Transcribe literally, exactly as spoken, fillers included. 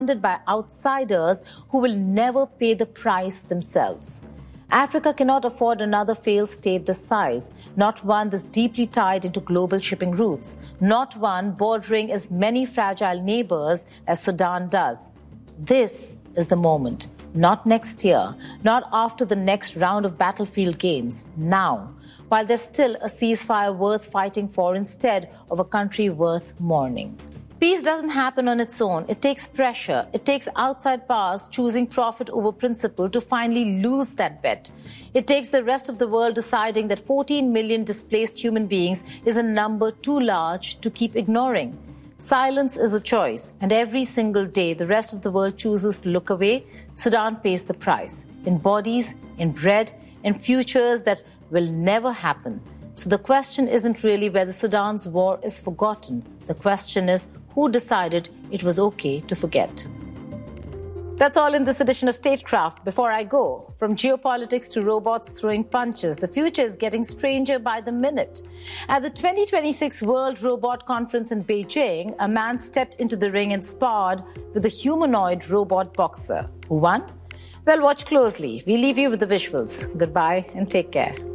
by outsiders who will never pay the price themselves. Africa cannot afford another failed state this size, not one this deeply tied into global shipping routes, not one bordering as many fragile neighbors as Sudan does. This is the moment, not next year, not after the next round of battlefield gains, now, while there's still a ceasefire worth fighting for instead of a country worth mourning. Peace doesn't happen on its own. It takes pressure. It takes outside powers choosing profit over principle to finally lose that bet. It takes the rest of the world deciding that fourteen million displaced human beings is a number too large to keep ignoring. Silence is a choice, and every single day the rest of the world chooses to look away. Sudan pays the price in bodies, in bread, in futures that will never happen. So the question isn't really whether Sudan's war is forgotten. The question is, who decided it was okay to forget? That's all in this edition of Statecraft. Before I go, from geopolitics to robots throwing punches, the future is getting stranger by the minute. At the twenty twenty-six World Robot Conference in Beijing, a man stepped into the ring and sparred with a humanoid robot boxer. Who won? Well, watch closely. We leave you with the visuals. Goodbye and take care.